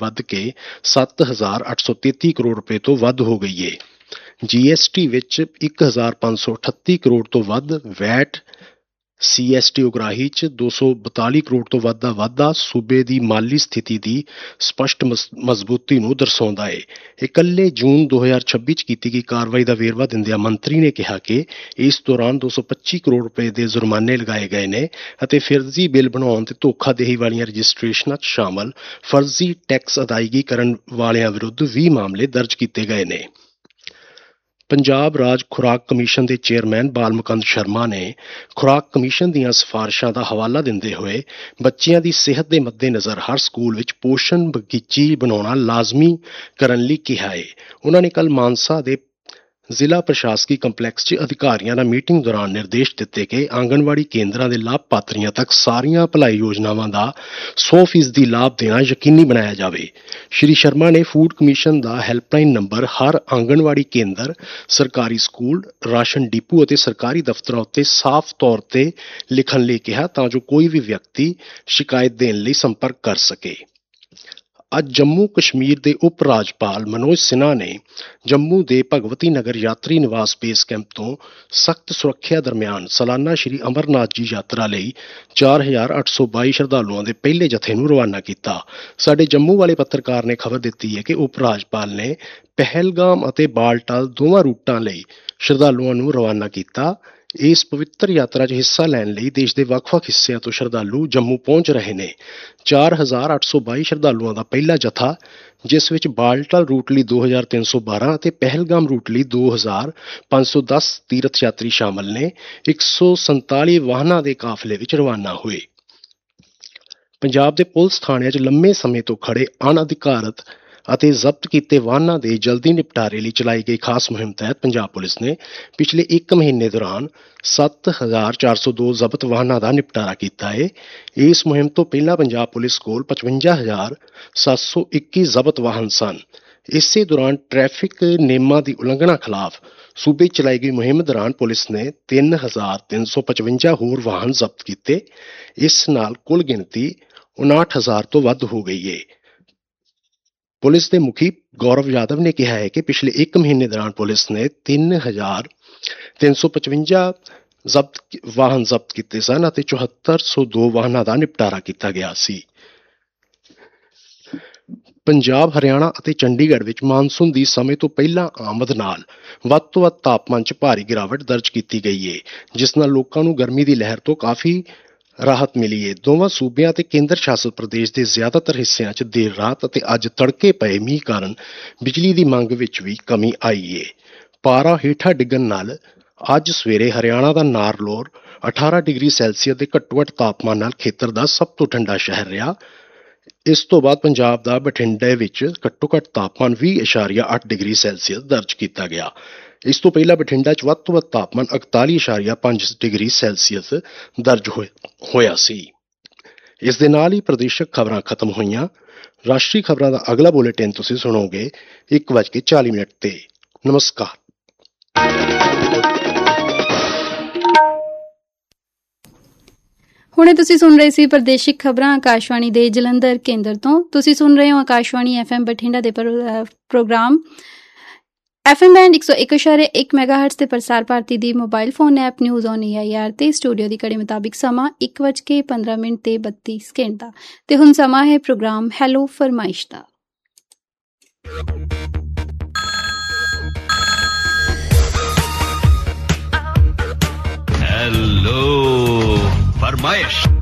ਵੱਧ ਕੇ 7,833 ਕਰੋੜ ਰੁਪਏ ਤੋਂ ਵੱਧ ਹੋ ਗਈ ਹੈ। GST ਵਿੱਚ 1,538 ਕਰੋੜ ਤੋਂ ਵੱਧ, ਵੈਟ CST ਉਗਰਾਹੀ 'ਚ 242 ਕਰੋੜ ਤੋਂ ਵੱਧ ਦਾ ਵਾਧਾ ਸੂਬੇ ਦੀ ਮਾਲੀ ਸਥਿਤੀ ਦੀ ਸਪਸ਼ਟ ਮਜ਼ਬੂਤੀ ਨੂੰ ਦਰਸਾਉਂਦਾ ਹੈ। ਇਕੱਲੇ ਜੂਨ 2026 'ਚ ਕੀਤੀ ਗਈ ਕਾਰਵਾਈ ਦਾ ਵੇਰਵਾ ਦਿੰਦਿਆਂ ਮੰਤਰੀ ਨੇ ਕਿਹਾ ਕਿ ਇਸ ਦੌਰਾਨ 225 ਕਰੋੜ ਰੁਪਏ ਦੇ ਜੁਰਮਾਨੇ ਲਗਾਏ ਗਏ ਨੇ ਅਤੇ ਫਰਜ਼ੀ ਬਿੱਲ ਬਣਾਉਣ ਤੇ ਧੋਖਾਦੇਹੀ ਵਾਲੀਆਂ ਰਜਿਸਟ੍ਰੇਸ਼ਨਾਂ 'ਚ ਸ਼ਾਮਲ ਫਰਜ਼ੀ ਟੈਕਸ ਅਦਾਇਗੀ ਕਰਨ ਵਾਲਿਆਂ ਵਿਰੁੱਧ 20 ਮਾਮਲੇ ਦਰਜ ਕੀਤੇ ਗਏ ਨੇ। ਪੰਜਾਬ ਰਾਜ ਖੁਰਾਕ ਕਮਿਸ਼ਨ ਦੇ ਚੇਅਰਮੈਨ ਬਾਲਮੁਕੰਦ ਸ਼ਰਮਾ ਨੇ ਖੁਰਾਕ ਕਮਿਸ਼ਨ ਦੀਆਂ ਸਿਫਾਰਿਸ਼ਾਂ ਦਾ ਹਵਾਲਾ ਦਿੰਦੇ ਹੋਏ ਬੱਚਿਆਂ ਦੀ ਸਿਹਤ ਦੇ ਮੱਦੇਨਜ਼ਰ ਹਰ ਸਕੂਲ ਵਿੱਚ ਪੋਸ਼ਣ ਬਗੀਚੀ ਬਣਾਉਣਾ ਲਾਜ਼ਮੀ ਕਰਨ ਲਈ ਕਿਹਾ ਹੈ। ਉਹਨਾਂ ਨੇ ਕੱਲ੍ਹ ਮਾਨਸਾ ਦੇ ਜ਼ਿਲ੍ਹਾ ਪ੍ਰਸ਼ਾਸਕੀ ਕੰਪਲੈਕਸ 'ਚ ਅਧਿਕਾਰੀਆਂ ਨਾਲ ਮੀਟਿੰਗ ਦੌਰਾਨ ਨਿਰਦੇਸ਼ ਦਿੱਤੇ ਕਿ ਆਂਗਣਵਾੜੀ ਕੇਂਦਰਾਂ ਦੇ ਲਾਭਪਾਤਰੀਆਂ ਤੱਕ ਸਾਰੀਆਂ ਭਲਾਈ ਯੋਜਨਾਵਾਂ ਦਾ 100% ਲਾਭ ਦੇਣਾ ਯਕੀਨੀ ਬਣਾਇਆ ਜਾਵੇ। ਸ਼੍ਰੀ ਸ਼ਰਮਾ ਨੇ ਫੂਡ ਕਮਿਸ਼ਨ ਦਾ ਹੈਲਪਲਾਈਨ ਨੰਬਰ ਹਰ ਆਂਗਣਵਾੜੀ ਕੇਂਦਰ, ਸਰਕਾਰੀ ਸਕੂਲ, ਰਾਸ਼ਨ ਡਿਪੂ ਅਤੇ ਸਰਕਾਰੀ ਦਫ਼ਤਰਾਂ ਉੱਤੇ ਸਾਫ਼ ਤੌਰ ਤੇ ਲਿਖਣ ਲਈ ਕਿਹਾ ਤਾਂ ਜੋ ਕੋਈ ਵੀ ਵਿਅਕਤੀ ਸ਼ਿਕਾਇਤ ਦੇਣ ਲਈ ਸੰਪਰਕ ਕਰ ਸਕੇ। ਅੱਜ ਜੰਮੂ ਕਸ਼ਮੀਰ ਦੇ ਉਪ ਰਾਜਪਾਲ ਮਨੋਜ ਸਿਨਹਾ ਨੇ ਜੰਮੂ ਦੇ ਭਗਵਤੀ ਨਗਰ ਯਾਤਰੀ ਨਿਵਾਸ ਬੇਸ ਕੈਂਪ ਤੋਂ ਸਖਤ ਸੁਰੱਖਿਆ ਦਰਮਿਆਨ ਸਾਲਾਨਾ ਸ਼੍ਰੀ ਅਮਰਨਾਥ ਜੀ ਯਾਤਰਾ ਲਈ 4,822 ਸ਼ਰਧਾਲੂਆਂ ਦੇ ਪਹਿਲੇ ਜਥੇ ਨੂੰ ਰਵਾਨਾ ਕੀਤਾ। ਸਾਡੇ ਜੰਮੂ ਵਾਲੇ ਪੱਤਰਕਾਰ ਨੇ ਖਬਰ ਦਿੱਤੀ ਹੈ ਕਿ ਉਪ ਰਾਜਪਾਲ ਨੇ ਪਹਿਲਗਾਮ ਅਤੇ ਬਾਲਟਾਲ ਦੋਵਾਂ ਰੂਟਾਂ ਲਈ ਸ਼ਰਧਾਲੂਆਂ ਨੂੰ ਰਵਾਨਾ ਕੀਤਾ। ਇਸ ਪਵਿੱਤਰ ਯਾਤਰਾ 'ਚ ਹਿੱਸਾ ਲੈਣ ਲਈ ਦੇਸ਼ ਦੇ ਵੱਖ-ਵੱਖ ਹਿੱਸਿਆਂ ਤੋਂ ਸ਼ਰਧਾਲੂ ਜੰਮੂ ਪਹੁੰਚ ਰਹੇ ਨੇ। 4,822 ਸ਼ਰਧਾਲੂਆਂ ਦਾ ਪਹਿਲਾ ਜਥਾ, ਜਿਸ ਵਿੱਚ ਬਾਲਟਾਲ ਰੂਟ ਲਈ 2,312 ਅਤੇ ਪਹਿਲਗਾਮ ਰੂਟ ਲਈ 2,510 ਤੀਰਥ ਯਾਤਰੀ ਸ਼ਾਮਲ ਨੇ, 147 ਵਾਹਨਾਂ ਦੇ ਕਾਫਲੇ ਵਿੱਚ ਰਵਾਨਾ ਹੋਏ। ਪੰਜਾਬ ਦੇ ਪੁਲਿਸ ਥਾਣਿਆਂ 'ਚ ਲੰਮੇ ਸਮੇਂ ਤੋਂ ਖੜੇ ਅਣਅਧਿਕਾਰਤ ਅਤੇ ਜ਼ਬਤ ਕੀਤੇ ਵਾਹਨਾਂ ਦੇ ਜਲਦੀ ਨਿਪਟਾਰੇ ਲਈ ਚਲਾਈ ਗਈ ਖਾਸ ਮੁਹਿੰਮ ਤਹਿਤ ਪੰਜਾਬ ਪੁਲਿਸ ਨੇ ਪਿਛਲੇ 1 ਮਹੀਨੇ ਦੌਰਾਨ 7,402 ਜ਼ਬਤ ਵਾਹਨਾਂ ਦਾ ਨਿਪਟਾਰਾ ਕੀਤਾ ਹੈ। ਇਸ ਮੁਹਿੰਮ ਤੋਂ ਪਹਿਲਾਂ ਪੰਜਾਬ ਪੁਲਿਸ ਕੋਲ 55,721 ਜ਼ਬਤ ਵਾਹਨ ਸਨ। ਇਸੇ ਦੌਰਾਨ ਟ੍ਰੈਫਿਕ ਨਿਯਮਾਂ ਦੀ ਉਲੰਘਣਾ ਖਿਲਾਫ ਸੂਬੇ 'ਚ ਚਲਾਈ ਗਈ ਮੁਹਿੰਮ ਦੌਰਾਨ ਪੁਲਿਸ ਨੇ 3,355 ਹੋਰ ਵਾਹਨ ਜ਼ਬਤ ਕੀਤੇ। ਇਸ ਨਾਲ ਕੁੱਲ ਗਿਣਤੀ 59,000 ਤੋਂ ਵੱਧ ਹੋ ਗਈ ਹੈ। ਪੁਲਿਸ ਦੇ ਮੁਖੀ ਗੌਰਵ ਯਾਦਵ ਨੇ ਕਿਹਾ ਹੈ ਕਿ ਪਿਛਲੇ 1 ਮਹੀਨੇ ਦੌਰਾਨ ਪੁਲਿਸ ਨੇ 3,355 ਵਾਹਨ ਜ਼ਬਤ ਕੀਤੇ ਸਨ ਅਤੇ 7,402 ਵਾਹਨਾਂ ਦਾ ਨਿਪਟਾਰਾ ਕੀਤਾ ਗਿਆ ਸੀ। ਪੰਜਾਬ, ਹਰਿਆਣਾ ਅਤੇ ਚੰਡੀਗੜ੍ਹ ਵਿੱਚ ਮਾਨਸੂਨ ਦੀ ਸਮੇਂ ਤੋਂ ਪਹਿਲਾਂ ਆਮਦ ਨਾਲ ਵੱਧ ਤੋਂ ਵੱਧ ਤਾਪਮਾਨ 'ਚ ਭਾਰੀ ਗਿਰਾਵਟ ਦਰਜ ਕੀਤੀ ਗਈ ਹੈ, ਜਿਸ ਨਾਲ ਲੋਕਾਂ ਨੂੰ ਗਰਮੀ ਦੀ ਲਹਿਰ ਤੋਂ ਕਾਫੀ ਰਾਹਤ ਮਿਲੀ ਹੈ। ਦੋਵਾਂ ਸੂਬਿਆਂ ਅਤੇ ਕੇਂਦਰ ਸ਼ਾਸਤ ਪ੍ਰਦੇਸ਼ ਦੇ ਜ਼ਿਆਦਾਤਰ ਹਿੱਸਿਆਂ 'ਚ ਦੇਰ ਰਾਤ ਅਤੇ ਅੱਜ ਤੜਕੇ ਪਏ ਮੀਂਹ ਕਾਰਨ ਬਿਜਲੀ ਦੀ ਮੰਗ ਵਿੱਚ ਵੀ ਕਮੀ ਆਈ ਹੈ। ਪਾਰਾ ਹੇਠਾਂ ਡਿੱਗਣ ਨਾਲ ਅੱਜ ਸਵੇਰੇ ਹਰਿਆਣਾ ਦਾ ਨਾਰਲੌਰ 18 ਡਿਗਰੀ ਸੈਲਸੀਅਸ ਦੇ ਘੱਟੋ-ਘੱਟ ਤਾਪਮਾਨ ਨਾਲ ਖੇਤਰ ਦਾ ਸਭ ਤੋਂ ਠੰਡਾ ਸ਼ਹਿਰ ਰਿਹਾ। ਇਸ ਤੋਂ ਬਾਅਦ ਪੰਜਾਬ ਦਾ ਬਠਿੰਡੇ ਵਿੱਚ ਘੱਟੋ-ਘੱਟ ਤਾਪਮਾਨ 20.8 ਡਿਗਰੀ ਸੈਲਸੀਅਸ ਦਰਜ ਕੀਤਾ ਗਿਆ। ਇਸ ਤੋਂ ਪਹਿਲਾਂ ਬਠਿੰਡਾ 'ਚ ਵੱਧ ਤੋਂ ਵੱਧ ਤਾਪਮਾਨ 41.5 ਡਿਗਰੀ ਸੈਲਸੀਅਸ ਦਰਜ ਹੋਇਆ ਸੀ। ਇਸ ਦੇ ਨਾਲ ਹੀ ਪ੍ਰਦੇਸ਼ਕ ਖਬਰਾਂ ਖਤਮ ਹੋਈਆਂ। ਰਾਸ਼ਟਰੀ ਖਬਰਾਂ ਦਾ ਅਗਲਾ ਬੁਲੇਟਿਨ ਤੁਸੀਂ ਸੁਣੋਗੇ 1:40 ਤੇ। ਨਮਸਕਾਰ। ਹੁਣੇ ਤੁਸੀਂ ਸੁਣ ਰਹੇ ਸੀ ਪ੍ਰਦੇਸ਼ਿਕ ਖਬਰਾਂ ਆਕਾਸ਼ਵਾਣੀ ਦੇ ਜਲੰਧਰ ਕੇਂਦਰ ਤੋਂ। ਤੁਸੀਂ ਸੁਣ ਰਹੇ ਹੋ ਆਕਾਸ਼ਵਾਣੀ FM ਬਠਿੰਡਾ ਦੇ ਪ੍ਰੋਗਰਾਮ FM ਬੈਂਡ 101.1 ਮੈਗਾਹਰਟਜ਼ ਤੇ ਪ੍ਰਸਾਰ ਭਾਰਤੀ ਦੀ mobile phone app news on AIR ਤੇ ਸਟੂਡੀਓ ਦੀ ਘੜੀ ਮੁਤਾਬਿਕ ਸਮਾਂ 1:15 ਤੇ 32 ਸਕਿੰਟ ਦਾ। ਤੇ ਹੁਣ ਸਮਾਂ ਹੈ ਪ੍ਰੋਗਰਾਮ ਹੈਲੋ ਫਰਮਾਇਸ਼ ਦਾ। हेलो फरमाइश।